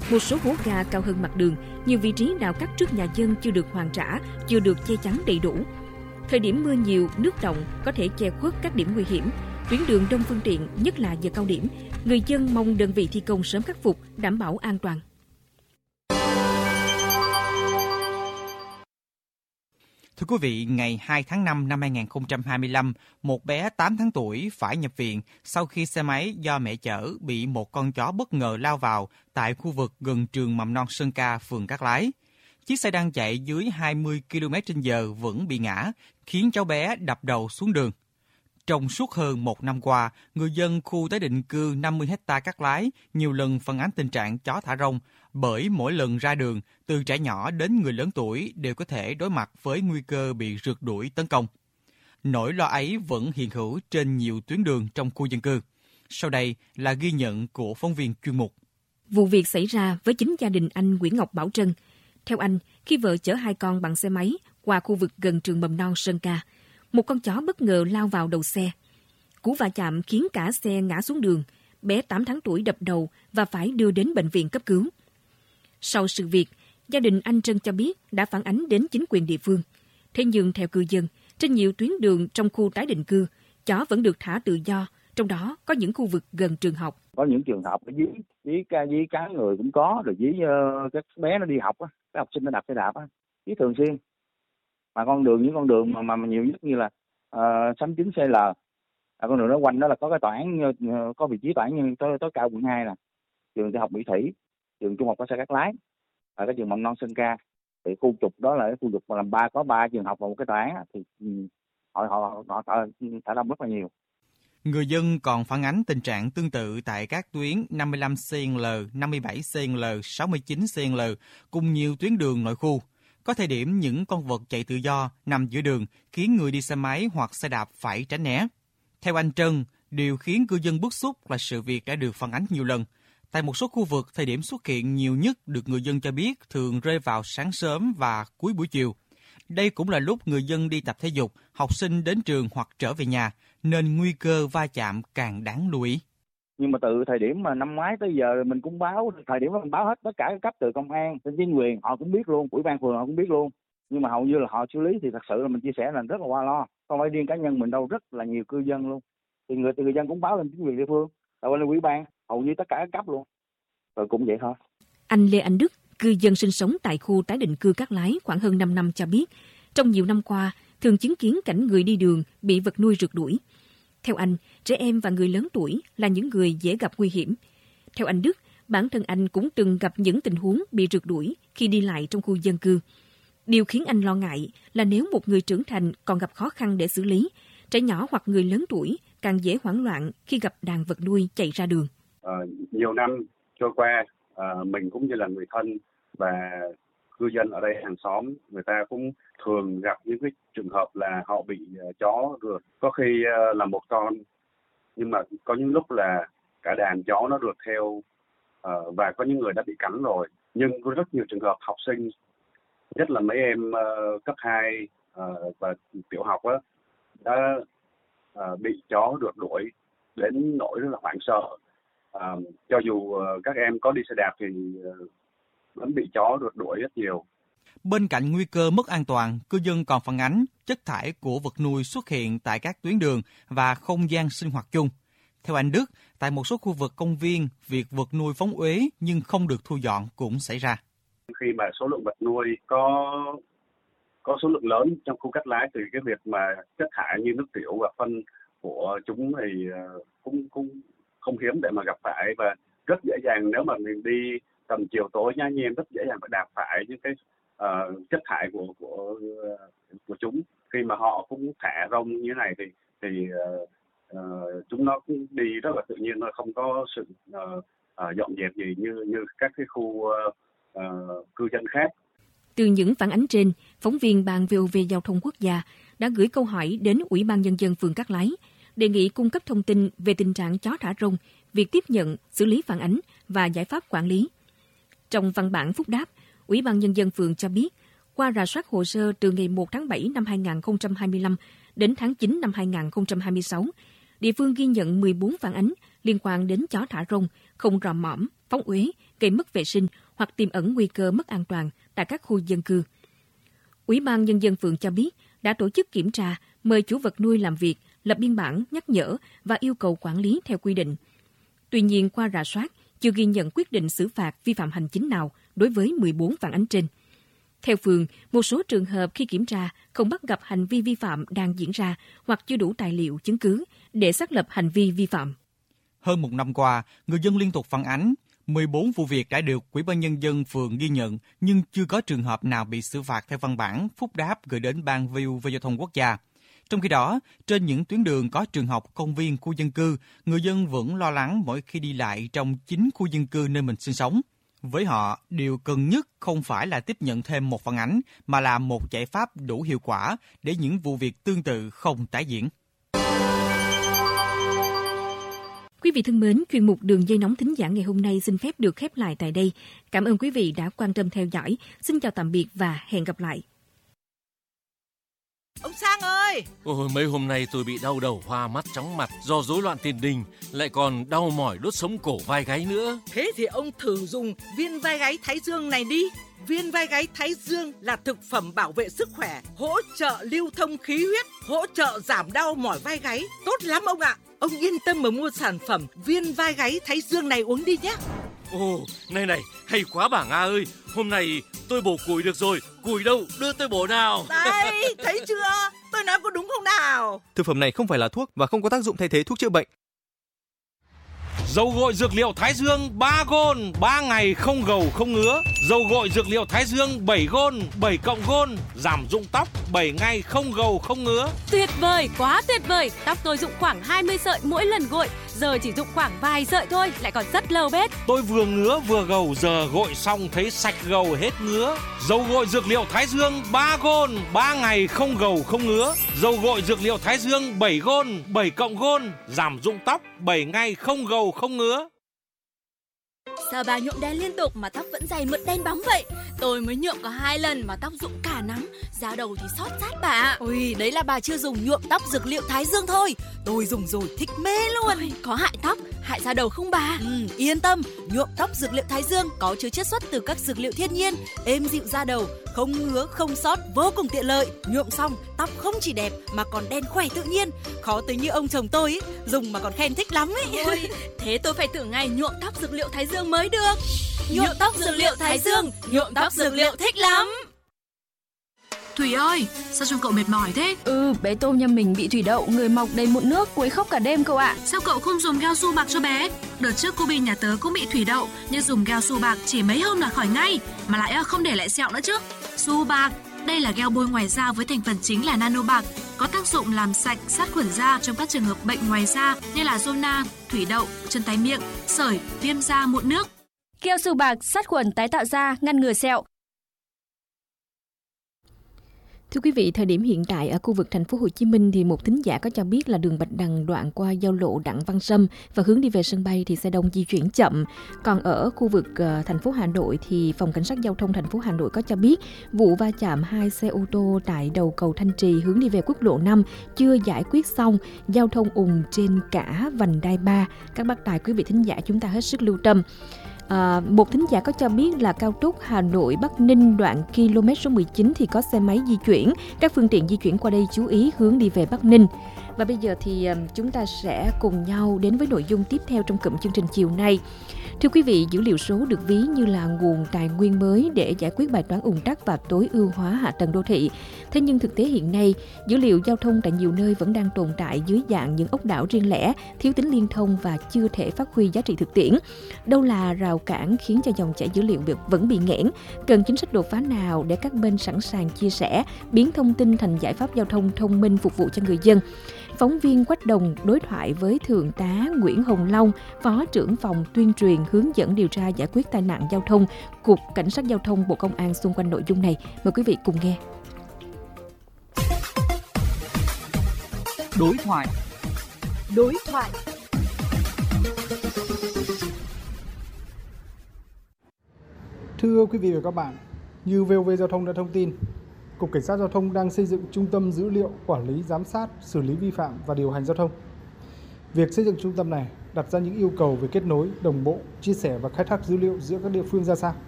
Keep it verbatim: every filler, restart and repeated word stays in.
Một số hố ga cao hơn mặt đường, nhiều vị trí đào cắt trước nhà dân chưa được hoàn trả, chưa được che chắn đầy đủ. Thời điểm mưa nhiều, nước đọng có thể che khuất các điểm nguy hiểm, tuyến đường đông phương tiện, nhất là giờ cao điểm. Người dân mong đơn vị thi công sớm khắc phục, đảm bảo an toàn. Thưa quý vị, ngày hai tháng năm năm hai nghìn không trăm hai mươi lăm, một bé tám tháng tuổi phải nhập viện sau khi xe máy do mẹ chở bị một con chó bất ngờ lao vào tại khu vực gần trường mầm non Sơn Ca, phường Cát Lái. Chiếc xe đang chạy dưới hai mươi ki lô mét trên giờ vẫn bị ngã, khiến cháu bé đập đầu xuống đường. Trong suốt hơn một năm qua, người dân khu tái định cư năm mươi héc ta Cát Lái nhiều lần phản ánh tình trạng chó thả rông, bởi mỗi lần ra đường, từ trẻ nhỏ đến người lớn tuổi đều có thể đối mặt với nguy cơ bị rượt đuổi tấn công. Nỗi lo ấy vẫn hiện hữu trên nhiều tuyến đường trong khu dân cư. Sau đây là ghi nhận của phóng viên chuyên mục. Vụ việc xảy ra với chính gia đình anh Nguyễn Ngọc Bảo Trân. Theo anh, khi vợ chở hai con bằng xe máy qua khu vực gần trường mầm non Sơn Ca, một con chó bất ngờ lao vào đầu xe. Cú va chạm khiến cả xe ngã xuống đường, bé tám tháng tuổi đập đầu và phải đưa đến bệnh viện cấp cứu. Sau sự việc, gia đình anh Trân cho biết đã phản ánh đến chính quyền địa phương. Thế nhưng theo cư dân, trên nhiều tuyến đường trong khu tái định cư, chó vẫn được thả tự do, trong đó có những khu vực gần trường học. Có những trường hợp ở dưới dưới cá dưới cá người cũng có, rồi dưới uh, các bé nó đi học á, các học sinh nó đạp xe đạp á, dưới thường xuyên. Mà con đường những con đường mà mà nhiều nhất như là uh, Sánh Chính xê lờ, à, con đường đó quanh đó là có cái tòa án, uh, có vị trí tòa án như tối tối cao quận hai nè, trường đại học Mỹ Thủy, trường trung học cơ sở Cát Lái, ở cái trường mầm non Sơn Ca. Thì khu trục đó là cái khu vực mà làm ba có ba trường học và một cái tòa án, thì họ họ họ thả rông rất là nhiều. Người dân còn phản ánh tình trạng tương tự tại các tuyến năm mươi lăm xê en lờ, năm mươi bảy xê en lờ, sáu mươi chín xê en lờ cùng nhiều tuyến đường nội khu. Có thời điểm những con vật chạy tự do nằm giữa đường khiến người đi xe máy hoặc xe đạp phải tránh né. Theo anh Trân, điều khiến cư dân bức xúc là sự việc đã được phản ánh nhiều lần. Tại một số khu vực, thời điểm xuất hiện nhiều nhất được người dân cho biết thường rơi vào sáng sớm và cuối buổi chiều. Đây cũng là lúc người dân đi tập thể dục, học sinh đến trường hoặc trở về nhà, nên nguy cơ va chạm càng đáng lưu ý. Nhưng mà từ thời điểm mà năm ngoái tới giờ mình cũng báo, thời điểm đó mình báo hết tất cả các cấp, từ công an, từ chính quyền họ cũng biết luôn, ủy ban phường họ cũng biết luôn. Nhưng mà hầu như là họ xử lý thì thật sự là mình chia sẻ là rất là qua lo. Không phải riêng cá nhân mình đâu, rất là nhiều cư dân luôn. Thì người từ người dân cũng báo lên chính quyền địa phương, rồi lên ủy ban, hầu như tất cả các cấp luôn. Rồi cũng vậy thôi. Anh Lê Anh Đức, cư dân sinh sống tại khu tái định cư Cát Lái khoảng hơn năm năm cho biết, trong nhiều năm qua thường chứng kiến cảnh người đi đường bị vật nuôi rượt đuổi. Theo anh, trẻ em và người lớn tuổi là những người dễ gặp nguy hiểm. Theo anh Đức, bản thân anh cũng từng gặp những tình huống bị rượt đuổi khi đi lại trong khu dân cư. Điều khiến anh lo ngại là nếu một người trưởng thành còn gặp khó khăn để xử lý, trẻ nhỏ hoặc người lớn tuổi càng dễ hoảng loạn khi gặp đàn vật nuôi chạy ra đường. À, nhiều năm trôi qua, à, mình cũng như là người thân và cư dân ở đây, hàng xóm, người ta cũng thường gặp những cái trường hợp là họ bị uh, chó rượt. Có khi uh, là một con, nhưng mà có những lúc là cả đàn chó nó rượt theo, uh, và có những người đã bị cắn rồi. Nhưng có rất nhiều trường hợp học sinh, nhất là mấy em uh, cấp hai uh, và tiểu học á, đã uh, bị chó rượt đuổi đến nỗi rất là hoảng sợ. Uh, cho dù uh, các em có đi xe đạp thì uh, vẫn bị chó rượt đuổi rất nhiều. Bên cạnh nguy cơ mất an toàn, cư dân còn phản ánh chất thải của vật nuôi xuất hiện tại các tuyến đường và không gian sinh hoạt chung. Theo anh Đức, tại một số khu vực công viên, việc vật nuôi phóng uế nhưng không được thu dọn cũng xảy ra. Khi mà số lượng vật nuôi có có số lượng lớn trong khu Cát Lái thì cái việc mà chất thải như nước tiểu và phân của chúng thì cũng cũng không hiếm để mà gặp phải, và rất dễ dàng nếu mà mình đi tầm chiều tối nha nhem rất dễ dàng phải đạp phải những cái uh, chất thải của của của chúng. Khi mà họ cũng thả rông như thế này thì thì uh, uh, chúng nó cũng đi rất là tự nhiên, nó không có sự uh, uh, dọn dẹp gì như như các cái khu uh, uh, cư dân khác. Từ những phản ánh trên, phóng viên Ban vê o vê Giao thông Quốc gia đã gửi câu hỏi đến Ủy ban Nhân dân phường Cát Lái, đề nghị cung cấp thông tin về tình trạng chó thả rông, việc tiếp nhận, xử lý phản ánh và giải pháp quản lý. Trong văn bản phúc đáp, Ủy ban Nhân dân phường cho biết, qua rà soát hồ sơ từ ngày một tháng bảy năm hai nghìn không trăm hai mươi lăm đến tháng chín năm hai nghìn không trăm hai mươi sáu, địa phương ghi nhận mười bốn phản ánh liên quan đến chó thả rông, không rò mõm, phóng uế, gây mất vệ sinh hoặc tiềm ẩn nguy cơ mất an toàn tại các khu dân cư. Ủy ban Nhân dân phường cho biết đã tổ chức kiểm tra, mời chủ vật nuôi làm việc, lập biên bản, nhắc nhở và yêu cầu quản lý theo quy định. Tuy nhiên, qua rà soát, chưa ghi nhận quyết định xử phạt vi phạm hành chính nào đối với mười bốn phản ánh trên. Theo phường, một số trường hợp khi kiểm tra không bắt gặp hành vi vi phạm đang diễn ra hoặc chưa đủ tài liệu chứng cứ để xác lập hành vi vi phạm. Hơn một năm qua, người dân liên tục phản ánh, mười bốn vụ việc đã được Ủy ban Nhân dân phường ghi nhận nhưng chưa có trường hợp nào bị xử phạt theo văn bản phúc đáp gửi đến Ban View về Giao thông Quốc gia. Trong khi đó, trên những tuyến đường có trường học, công viên, khu dân cư, người dân vẫn lo lắng mỗi khi đi lại trong chính khu dân cư nơi mình sinh sống. Với họ, điều cần nhất không phải là tiếp nhận thêm một phản ánh, mà là một giải pháp đủ hiệu quả để những vụ việc tương tự không tái diễn. Quý vị thân mến, chuyên mục Đường dây nóng thính giả ngày hôm nay xin phép được khép lại tại đây. Cảm ơn quý vị đã quan tâm theo dõi. Xin chào tạm biệt và hẹn gặp lại. Ông Sang ơi! Ôi, mấy hôm nay tôi bị đau đầu, hoa mắt, chóng mặt do rối loạn tiền đình, lại còn đau mỏi đốt sống cổ vai gáy nữa. Thế thì ông thử dùng viên vai gáy Thái Dương này đi. Viên vai gáy Thái Dương là thực phẩm bảo vệ sức khỏe, hỗ trợ lưu thông khí huyết, hỗ trợ giảm đau mỏi vai gáy. Tốt lắm ông ạ! Ông yên tâm mà mua sản phẩm viên vai gáy Thái Dương này uống đi nhé. Ồ, này này, hay quá bà Nga ơi. Hôm nay tôi bổ củi được rồi. Củi đâu, đưa tôi bổ nào. Đây, thấy chưa? Tôi nói có đúng không nào? Thực phẩm này không phải là thuốc và không có tác dụng thay thế thuốc chữa bệnh. Dầu gội dược liệu Thái Dương ba gôn, ba ngày không gầu không ngứa. Dầu gội dược liệu Thái Dương bảy gôn, bảy cộng gôn, giảm rụng tóc, bảy ngày không gầu không ngứa. Tuyệt vời, quá tuyệt vời. Tóc tôi rụng khoảng hai mươi sợi mỗi lần gội, giờ chỉ rụng khoảng vài sợi thôi, lại còn rất lâu bết. Tôi vừa ngứa vừa gầu, giờ gội xong thấy sạch gầu hết ngứa. Dầu gội dược liệu Thái Dương ba gôn, ba ngày không gầu không ngứa. Dầu gội dược liệu Thái Dương bảy gôn, bảy cộng gôn, giảm rụng tóc, bảy ngày không gầu không ngứa. Sao bà nhuộm đen liên tục mà tóc vẫn dày mượt đen bóng vậy? Tôi mới nhuộm có hai lần mà tóc rụng cả nắm, da đầu thì xót rát bà. Ôi, đấy là bà chưa dùng nhuộm tóc dược liệu Thái Dương thôi. Tôi dùng rồi thích mê luôn. Ôi, có hại tóc, hại da đầu không bà? Ừ, yên tâm, nhuộm tóc dược liệu Thái Dương có chứa chiết xuất từ các dược liệu thiên nhiên, êm dịu da đầu, không ngứa, không xót, vô cùng tiện lợi. Nhuộm xong, tóc không chỉ đẹp mà còn đen khỏe tự nhiên. Khó tính như ông chồng tôi ấy, dùng mà còn khen thích lắm ấy. Ôi, thế tôi phải thử ngày nhuộm tóc dược liệu Thái Dương mới được. Nhuộm tóc dược liệu Thái Dương, nhuộm tóc dược liệu thích lắm. Thủy ơi, sao trông cậu mệt mỏi thế? Ừ, bé Tôm nhà mình bị thủy đậu, người mọc đầy mụn nước, quấy khóc cả đêm cậu ạ. Sao cậu không dùng keo su bạc cho bé? Đợt trước cô Bin nhà tớ cũng bị thủy đậu, nhưng dùng keo su bạc chỉ mấy hôm là khỏi ngay, mà lại không để lại sẹo nữa chứ. Su bạc, đây là gel bôi ngoài da với thành phần chính là nano bạc, có tác dụng làm sạch, sát khuẩn da trong các trường hợp bệnh ngoài da như là zona, thủy đậu, chân tay miệng, sởi, viêm da, mụn nước. Keo su bạc sát khuẩn tái tạo da, ngăn ngừa sẹo. Thưa quý vị, thời điểm hiện tại ở khu vực thành phố Hồ Chí Minh thì một thính giả có cho biết là đường Bạch Đằng đoạn qua giao lộ Đặng Văn Sâm và hướng đi về sân bay thì xe đông di chuyển chậm. Còn ở khu vực uh, thành phố Hà Nội thì phòng cảnh sát giao thông thành phố Hà Nội có cho biết vụ va chạm hai xe ô tô tại đầu cầu Thanh Trì hướng đi về quốc lộ năm chưa giải quyết xong, giao thông ùn trên cả vành đai ba. Các bác tài quý vị thính giả chúng ta hết sức lưu tâm. À, một thính giả có cho biết là cao tốc Hà Nội Bắc Ninh đoạn km số mười chín thì có xe máy di chuyển, các phương tiện di chuyển qua đây chú ý hướng đi về Bắc Ninh. Và bây giờ thì chúng ta sẽ cùng nhau đến với nội dung tiếp theo trong cụm chương trình chiều nay. Thưa quý vị, dữ liệu số được ví như là nguồn tài nguyên mới để giải quyết bài toán ùn tắc và tối ưu hóa hạ tầng đô thị. Thế nhưng thực tế hiện nay, dữ liệu giao thông tại nhiều nơi vẫn đang tồn tại dưới dạng những ốc đảo riêng lẻ, thiếu tính liên thông và chưa thể phát huy giá trị thực tiễn. Đâu là rào cản khiến cho dòng chảy dữ liệu vẫn bị nghẽn? Cần chính sách đột phá nào để các bên sẵn sàng chia sẻ, biến thông tin thành giải pháp giao thông thông minh phục vụ cho người dân? Phóng viên Quách Đồng đối thoại với Thượng tá Nguyễn Hồng Long, Phó trưởng phòng tuyên truyền hướng dẫn điều tra giải quyết tai nạn giao thông, Cục Cảnh sát Giao thông Bộ Công an xung quanh nội dung này. Mời quý vị cùng nghe. Đối thoại. Đối thoại. Thưa quý vị và các bạn, như vê o vê Giao thông đã thông tin, Cục Cảnh sát Giao thông đang xây dựng trung tâm dữ liệu quản lý, giám sát, xử lý vi phạm và điều hành giao thông. Việc xây dựng trung tâm này đặt ra những yêu cầu về kết nối, đồng bộ, chia sẻ và khai thác dữ liệu giữa các địa phương ra sao?